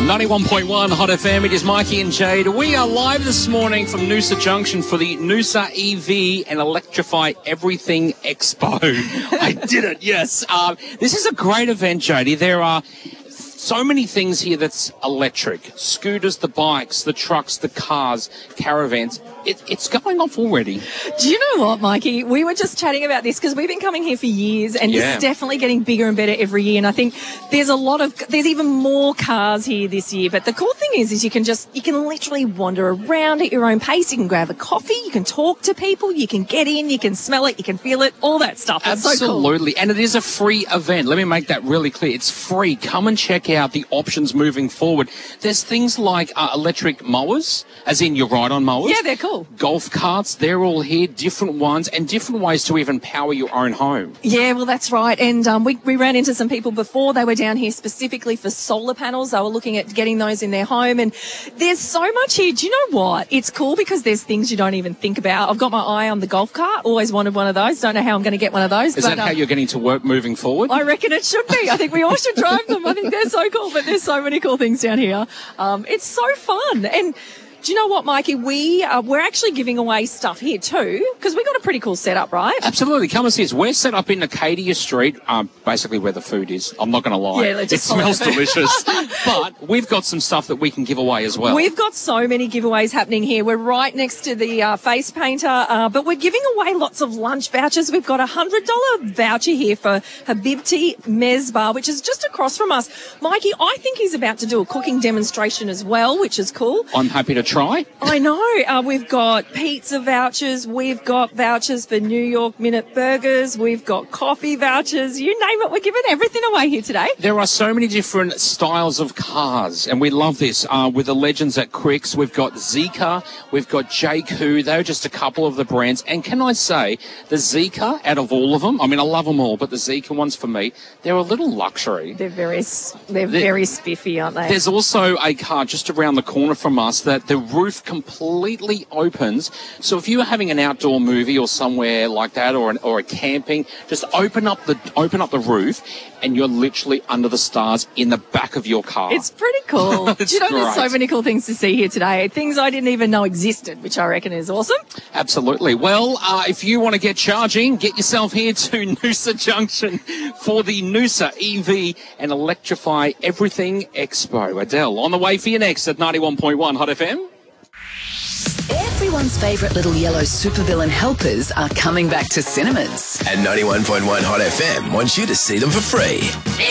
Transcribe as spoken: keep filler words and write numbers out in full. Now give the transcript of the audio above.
ninety-one point one Hot F M, it is Mikey and Jade. We are live this morning from Noosa Junction for the Noosa E V and Electrify Everything Expo. I did it, yes. Um, this is a great event, Jade. There are so many things here that's electric. Scooters, the bikes, the trucks, the cars, caravans. It, it's going off already. Do you know what, Mikey? We were just chatting about this because we've been coming here for years and Yeah. this is definitely getting bigger and better every year. And I think there's a lot of, there's even more cars here this year. But the cool thing is, is you can just, you can literally wander around at your own pace. You can grab a coffee, you can talk to people, you can get in, you can smell it, you can feel it, all that stuff. It's Absolutely. so cool. And it is a free event. Let me make that really clear. It's free. Come and check out the options moving forward. There's things like uh, electric mowers, as in your ride-on mowers. Yeah, they're cool. Golf carts, they're all here, different ones, and different ways to even power your own home. Yeah, well, that's right. And um, we, we ran into some people before. They were down here specifically for solar panels. They were looking at getting those in their home. And there's so much here. Do you know what? It's cool because there's things you don't even think about. I've got my eye on the golf cart. Always wanted one of those. Don't know how I'm going to get one of those. Is but, that how um, you're getting to work moving forward? I reckon it should be. I think we all should drive them. I think they're so cool. But there's so many cool things down here. Um, it's so fun. And do you know what, Mikey? We, uh, we're actually giving away stuff here too, because we got a pretty cool setup, right? Absolutely. Come and see us. We're set up in Acadia Street, um, basically where the food is. I'm not going to lie. Yeah, let's it just follow smells it. delicious. But we've got some stuff that we can give away as well. We've got so many giveaways happening here. We're right next to the uh, face painter, uh, but we're giving away lots of lunch vouchers. We've got a one hundred dollars voucher here for Habibti Mezbar, which is just across from us. Mikey, I think he's about to do a cooking demonstration as well, which is cool. I'm happy to try. I know. Uh, we've got pizza vouchers. We've got vouchers for New York Minute Burgers. We've got coffee vouchers. You name it. We're giving everything away here today. There are so many different styles of cars, and we love this. Uh, with the legends at Cricks, we've got Zeekr, we've got J Q. They're just a couple of the brands. And can I say, the Zeekr, out of all of them, I mean, I love them all, but the Zeekr ones for me, they're a little luxury. They're very, s- they're very spiffy, aren't they? There's also a car just around the corner from us that the roof completely opens. So if you are having an outdoor movie or somewhere like that, or an, or a camping, just open up the open up the roof, and you're literally under the stars in the back of your car. It's pretty cool. It's Do you know there's so great. many cool things to see here today? Things I didn't even know existed, which I reckon is awesome. Absolutely. Well, uh, if you want to get charging, get yourself here to Noosa Junction for the Noosa E V and Electrify Everything Expo. Adele, on the way for you next at ninety-one point one Hot F M. Everyone's favourite little yellow supervillain helpers are coming back to cinemas. And ninety-one point one Hot F M wants you to see them for free.